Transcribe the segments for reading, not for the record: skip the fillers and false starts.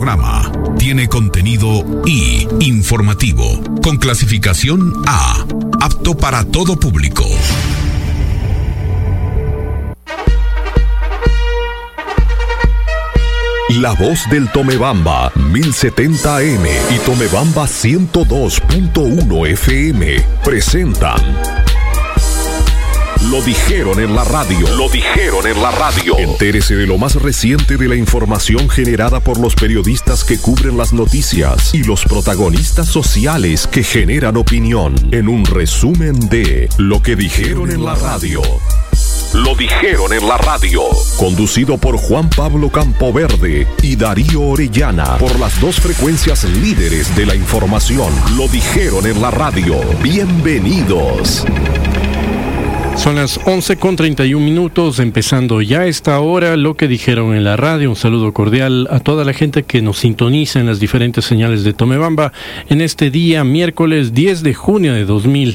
programa tiene contenido I, informativo, con clasificación A, apto para todo público. La Voz del Tomebamba 1070 AM y Tomebamba 102.1 FM presentan Lo dijeron en la radio. Lo dijeron en la radio. Entérese de lo más reciente de la información generada por los periodistas que cubren las noticias y los protagonistas sociales que generan opinión en un resumen de Lo que dijeron en la radio. Lo dijeron en la radio. Conducido por Juan Pablo Campoverde y Darío Orellana por las dos frecuencias líderes de la información. Lo dijeron en la radio. Bienvenidos. Son las 11:31, empezando ya a esta hora Lo que dijeron en la radio. Un saludo cordial a toda la gente que nos sintoniza en las diferentes señales de Tomebamba en este día, miércoles 10 de junio de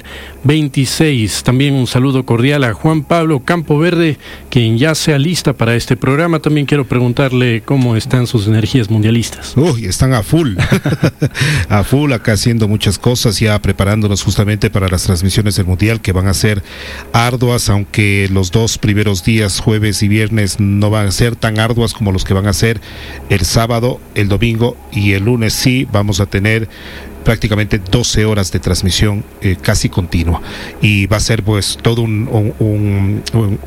2026. También un saludo cordial a Juan Pablo Campoverde, quien ya se alista para este programa. También quiero preguntarle cómo están sus energías mundialistas. Uy, están a full, a full acá haciendo muchas cosas, ya preparándonos justamente para las transmisiones del Mundial que van a ser arduas, aunque los dos primeros días, jueves y viernes, no van a ser tan arduas como los que van a ser el sábado, el domingo y el lunes. Sí, vamos a tener prácticamente 12 horas de transmisión casi continua, y va a ser pues todo un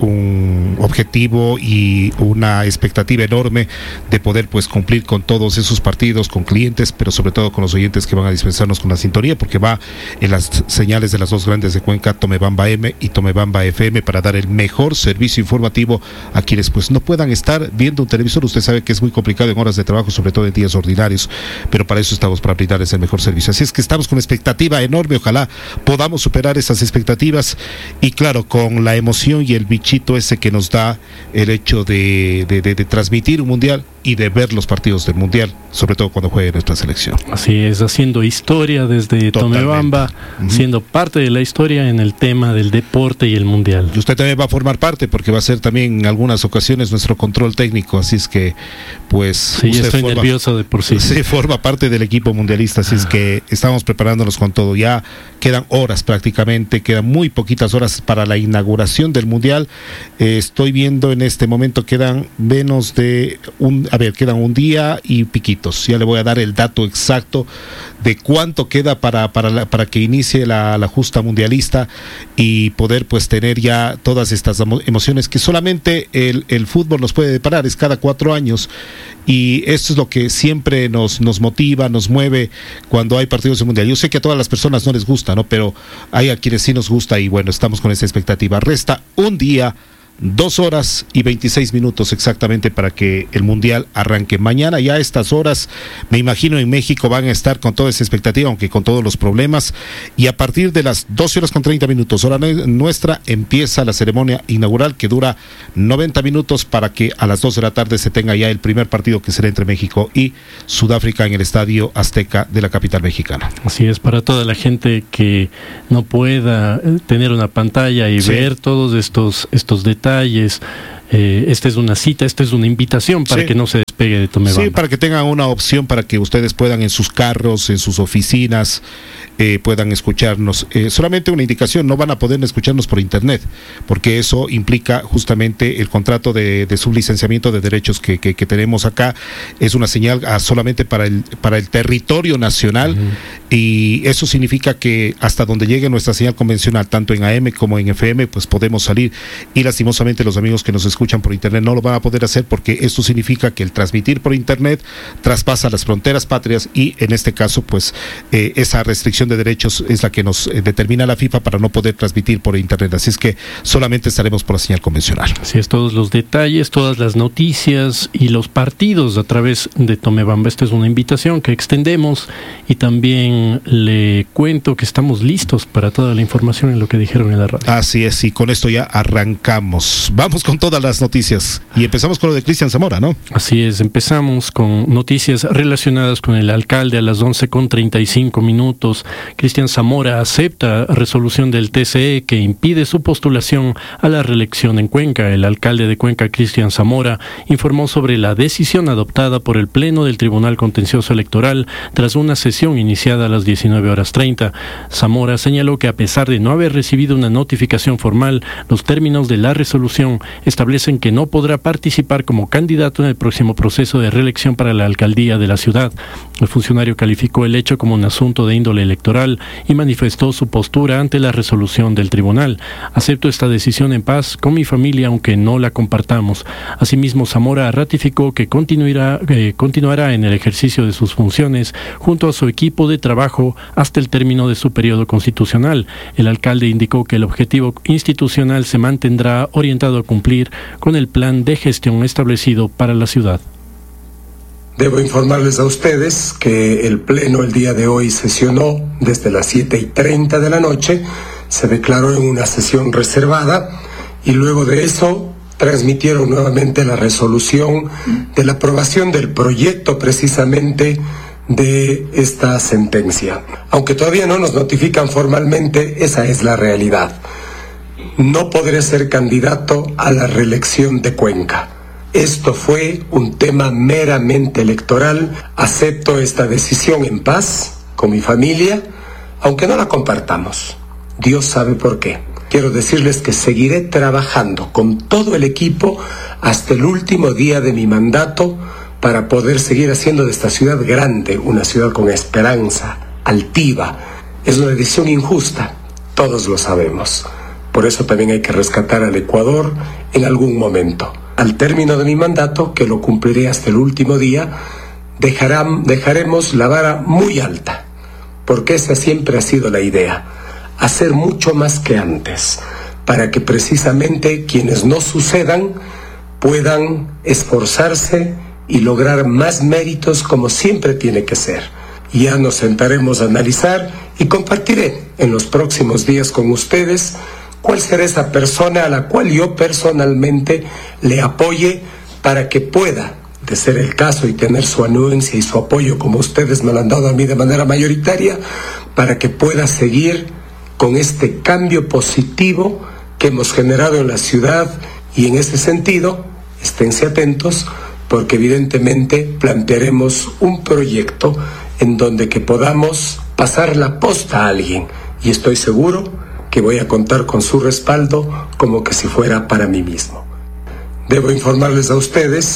objetivo y una expectativa enorme de poder pues cumplir con todos esos partidos, con clientes, pero sobre todo con los oyentes que van a dispensarnos con la sintonía, porque va en las señales de las dos grandes de Cuenca, Tomebamba M y Tomebamba FM, para dar el mejor servicio informativo a quienes pues no puedan estar viendo un televisor. Usted sabe que es muy complicado en horas de trabajo, sobre todo en días ordinarios, pero para eso estamos, para brindarles el mejor servicio. Así es que estamos con expectativa enorme, ojalá podamos superar esas expectativas, y claro, con la emoción y el bichito ese que nos da el hecho de transmitir un mundial y de ver los partidos del mundial, sobre todo cuando juegue nuestra selección. Así es, haciendo historia desde Tomebamba, siendo parte de la historia en el tema del deporte y el mundial. Y usted también va a formar parte, porque va a ser también en algunas ocasiones nuestro control técnico, así es que pues sí, usted estoy nervioso de por sí. Sí, forma parte del equipo mundialista, así es que estamos preparándonos con todo. Ya quedan horas prácticamente, quedan muy poquitas horas para la inauguración del mundial. Estoy viendo en este momento, quedan menos de quedan un día y piquitos. Ya le voy a dar el dato exacto de cuánto queda para que inicie la justa mundialista y poder pues tener ya todas estas emociones que solamente el fútbol nos puede deparar. Es cada 4 años, y esto es lo que siempre nos motiva, nos mueve cuando hay partidos de mundial. Yo sé que a todas las personas no les gusta, ¿no? Pero hay a quienes sí nos gusta, y bueno, estamos con esa expectativa. Resta un día, 2 horas y 26 minutos exactamente para que el mundial arranque. Mañana ya a estas horas, me imagino en México van a estar con toda esa expectativa, aunque con todos los problemas, y a partir de las 12 horas con 30 minutos, hora nuestra, empieza la ceremonia inaugural, que dura 90 minutos para que a las 2 de la tarde se tenga ya el primer partido, que será entre México y Sudáfrica en el Estadio Azteca de la capital mexicana. Así es, para toda la gente que no pueda tener una pantalla y ver todos estos detalles. Esta es una cita, esta es una invitación para que no se despegue de Tomebamba. Sí, para que tengan una opción, para que ustedes puedan en sus carros, en sus oficinas, puedan escucharnos. Solamente una indicación, no van a poder escucharnos por internet, porque eso implica justamente el contrato de sublicenciamiento de derechos que tenemos acá. Es una señal solamente para el territorio nacional, y eso significa que hasta donde llegue nuestra señal convencional, tanto en AM como en FM, pues podemos salir, y lastimosamente los amigos que nos escuchan por internet no lo van a poder hacer, porque esto significa que el transmitir por internet traspasa las fronteras patrias, y en este caso pues esa restricción de derechos es la que nos determina la FIFA para no poder transmitir por internet. Así es que solamente estaremos por la señal convencional. Así es, todos los detalles, todas las noticias y los partidos a través de Tomebamba. Esta es una invitación que extendemos, y también le cuento que estamos listos para toda la información en Lo que dijeron en la radio. Así es, y con esto ya arrancamos. Vamos con todas las noticias, y empezamos con lo de Cristian Zamora, ¿no? Así es. tardes. Empezamos con noticias relacionadas con el alcalde a las 11:35. Cristian Zamora acepta resolución del TCE que impide su postulación a la reelección en Cuenca. El alcalde de Cuenca, Cristian Zamora, informó sobre la decisión adoptada por el Pleno del Tribunal Contencioso Electoral tras una sesión iniciada a las 19:30. Zamora señaló que a pesar de no haber recibido una notificación formal, los términos de la resolución establecen que no podrá participar como candidato en el próximo proceso de reelección para la alcaldía de la ciudad. El funcionario calificó el hecho como un asunto de índole electoral y manifestó su postura ante la resolución del tribunal. Acepto esta decisión en paz con mi familia, aunque no la compartamos. Asimismo, Zamora ratificó que continuará en el ejercicio de sus funciones junto a su equipo de trabajo hasta el término de su periodo constitucional. El alcalde indicó que el objetivo institucional se mantendrá orientado a cumplir con el plan de gestión establecido para la ciudad. Debo informarles a ustedes que el Pleno el día de hoy sesionó desde las 7:30 de la noche, se declaró en una sesión reservada y luego de eso transmitieron nuevamente la resolución de la aprobación del proyecto precisamente de esta sentencia. Aunque todavía no nos notifican formalmente, esa es la realidad. No podré ser candidato a la reelección de Cuenca. Esto fue un tema meramente electoral. Acepto esta decisión en paz con mi familia, aunque no la compartamos. Dios sabe por qué. Quiero decirles que seguiré trabajando con todo el equipo hasta el último día de mi mandato para poder seguir haciendo de esta ciudad grande una ciudad con esperanza, altiva. Es una decisión injusta, todos lo sabemos. Por eso también hay que rescatar al Ecuador en algún momento. Al término de mi mandato, que lo cumpliré hasta el último día, dejaremos la vara muy alta, porque esa siempre ha sido la idea, hacer mucho más que antes, para que precisamente quienes no sucedan puedan esforzarse y lograr más méritos como siempre tiene que ser. Ya nos sentaremos a analizar y compartiré en los próximos días con ustedes cuál será esa persona a la cual yo personalmente le apoye para que pueda, de ser el caso y tener su anuencia y su apoyo como ustedes me lo han dado a mí de manera mayoritaria, para que pueda seguir con este cambio positivo que hemos generado en la ciudad. Y en ese sentido, esténse atentos, porque evidentemente plantearemos un proyecto en donde que podamos pasar la posta a alguien, y estoy seguro que voy a contar con su respaldo como que si fuera para mí mismo. Debo informarles a ustedes